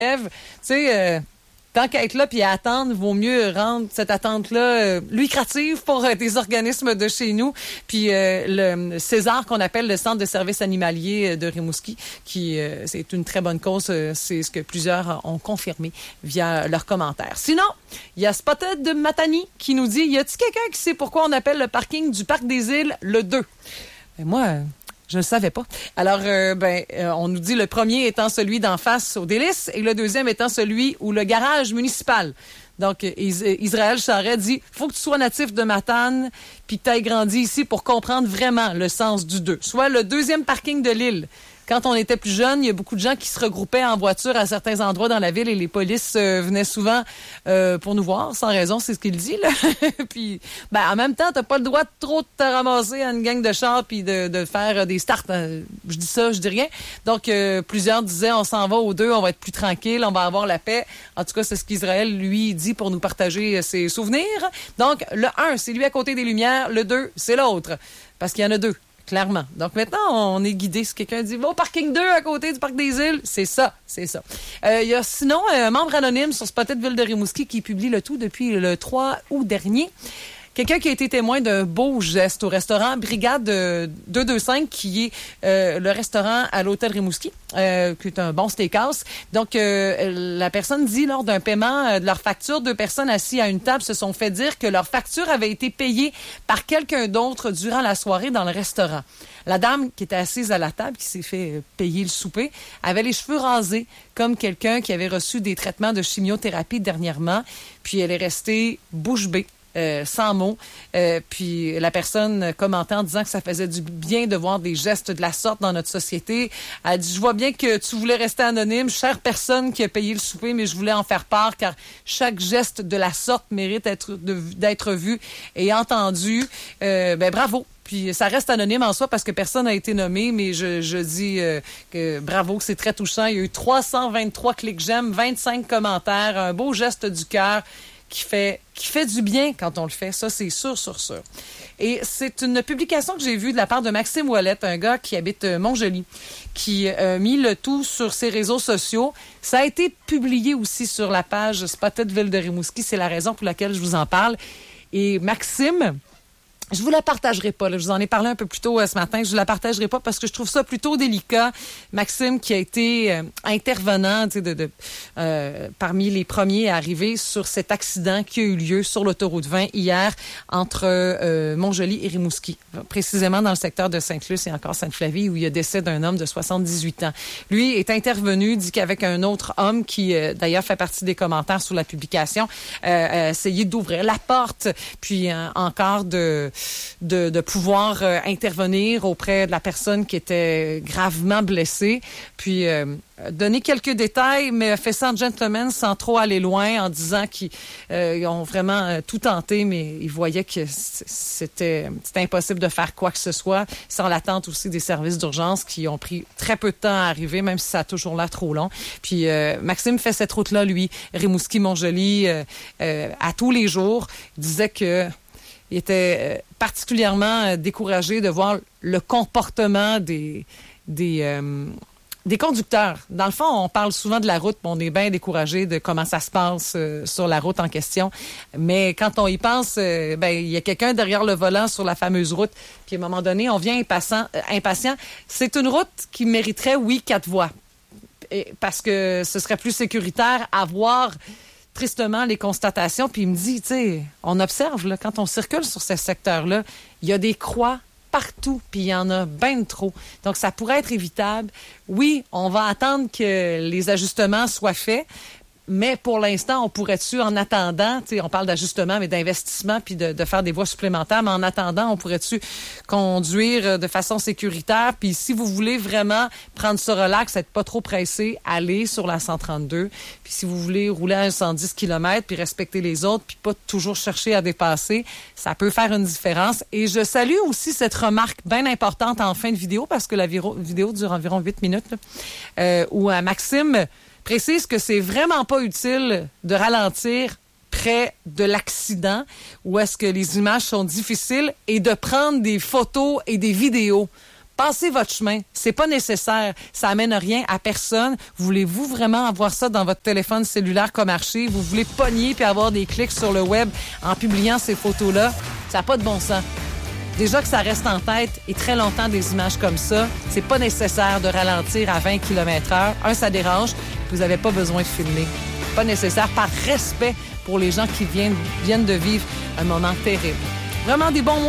Tu sais, tant qu'à être là puis à attendre, vaut mieux rendre cette attente-là lucrative pour des organismes de chez nous. Puis le César, qu'on appelle le Centre de services animaliers de Rimouski, qui c'est une très bonne cause. C'est ce que plusieurs ont confirmé via leurs commentaires. Sinon, il y a Spotted de Matani qui nous dit, y a-t-il quelqu'un qui sait pourquoi on appelle le parking du Parc des Îles le 2? Ben moi... je ne savais pas. Alors, on nous dit le premier étant celui d'en face au Délices et le deuxième étant celui où le garage municipal. Donc, Israël Charret dit « Faut que tu sois natif de Matane puis que tu aies grandi ici pour comprendre vraiment le sens du 2. » Soit le deuxième parking de l'île. Quand on était plus jeune, il y a beaucoup de gens qui se regroupaient en voiture à certains endroits dans la ville et les polices venaient souvent pour nous voir, sans raison, c'est ce qu'il dit, là. Puis, en même temps, t'as pas le droit de trop te ramasser à une gang de chars puis de faire des starts. Je dis ça, je dis rien. Donc, plusieurs disaient, on s'en va aux 2, on va être plus tranquille, on va avoir la paix. En tout cas, c'est ce qu'Israël, lui, dit pour nous partager ses souvenirs. Donc, le 1, c'est lui à côté des Lumières. Le 2, c'est l'autre. Parce qu'il y en a 2. Clairement. Donc maintenant, on est guidé. Si quelqu'un dit « Va au parking 2 à côté du Parc des Îles », c'est ça, c'est ça. Il y a sinon un membre anonyme sur Spotted Ville de Rimouski qui publie le tout depuis le 3 août dernier. Quelqu'un qui a été témoin d'un beau geste au restaurant Brigade 225, qui est le restaurant à l'hôtel Rimouski, qui est un bon steakhouse. Donc, la personne dit, lors d'un paiement de leur facture, 2 personnes assises à une table se sont fait dire que leur facture avait été payée par quelqu'un d'autre durant la soirée dans le restaurant. La dame qui était assise à la table, qui s'est fait payer le souper, avait les cheveux rasés, comme quelqu'un qui avait reçu des traitements de chimiothérapie dernièrement. Puis, elle est restée bouche bée. Sans mots. Puis la personne commentait en disant que ça faisait du bien de voir des gestes de la sorte dans notre société. Elle dit, je vois bien que tu voulais rester anonyme, chère personne qui a payé le souper, mais je voulais en faire part car chaque geste de la sorte mérite d'être vu et entendu. Bravo. Puis ça reste anonyme en soi parce que personne n'a été nommé, mais je dis que bravo, que c'est très touchant. Il y a eu 323 clics j'aime, 25 commentaires, un beau geste du cœur qui fait du bien quand on le fait. Ça, c'est sûr. Et c'est une publication que j'ai vue de la part de Maxime Ouellet, un gars qui habite Montjoly, qui a mis le tout sur ses réseaux sociaux. Ça a été publié aussi sur la page Spotted Ville de Rimouski. C'est la raison pour laquelle je vous en parle. Et Maxime... je vous la partagerai pas. Là. Je vous en ai parlé un peu plus tôt ce matin. Je vous la partagerai pas parce que je trouve ça plutôt délicat. Maxime, qui a été intervenant parmi les premiers à arriver sur cet accident qui a eu lieu sur l'autoroute 20 hier entre Montjoly et Rimouski, précisément dans le secteur de Sainte-Luce et encore Sainte-Flavie, où il y a décès d'un homme de 78 ans. Lui est intervenu, dit qu'avec un autre homme qui, d'ailleurs, fait partie des commentaires sous la publication, essayé d'ouvrir la porte, puis encore de pouvoir intervenir auprès de la personne qui était gravement blessée, puis donner quelques détails, mais fait ça en gentleman sans trop aller loin, en disant qu'ils ont vraiment tout tenté, mais ils voyaient que c'était impossible de faire quoi que ce soit, sans l'attente aussi des services d'urgence qui ont pris très peu de temps à arriver, même si ça a toujours l'air trop long. Puis Maxime fait cette route-là, lui, Rimouski-Montjoly, à tous les jours. Il disait que il était particulièrement découragé de voir le comportement des conducteurs. Dans le fond, on parle souvent de la route, mais on est bien découragé de comment ça se passe sur la route en question. Mais quand on y pense, il y a quelqu'un derrière le volant sur la fameuse route, puis à un moment donné, on vient impatient. C'est une route qui mériterait, oui, 4 voies. Parce que ce serait plus sécuritaire à voir tristement les constatations, puis il me dit, tu sais, on observe, là, quand on circule sur ce secteur-là, il y a des croix partout, puis il y en a ben trop. Donc, ça pourrait être évitable. Oui, on va attendre que les ajustements soient faits, mais pour l'instant, on pourrait-tu, en attendant, on parle d'ajustement, mais d'investissement, puis de faire des voies supplémentaires, mais en attendant, on pourrait-tu conduire de façon sécuritaire? Puis si vous voulez vraiment prendre ce relax, être pas trop pressé, allez sur la 132. Puis si vous voulez rouler à 110 km, puis respecter les autres, puis pas toujours chercher à dépasser, ça peut faire une différence. Et je salue aussi cette remarque bien importante en fin de vidéo, parce que la vidéo dure environ 8 minutes, là, où Maxime précise que c'est vraiment pas utile de ralentir près de l'accident où est-ce que les images sont difficiles et de prendre des photos et des vidéos Passez votre chemin. C'est pas nécessaire. Ça amène rien à personne. Voulez-vous vraiment avoir ça dans votre téléphone cellulaire comme archive? Vous voulez pogner puis avoir des clics sur le web en publiant ces photos-là? Ça n'a pas de bon sens. Déjà que ça reste en tête et très longtemps des images comme ça, c'est pas nécessaire de ralentir à 20 km/h. Ça dérange. Vous n'avez pas besoin de filmer. Pas nécessaire par respect pour les gens qui viennent de vivre un moment terrible. Vraiment des bons mots.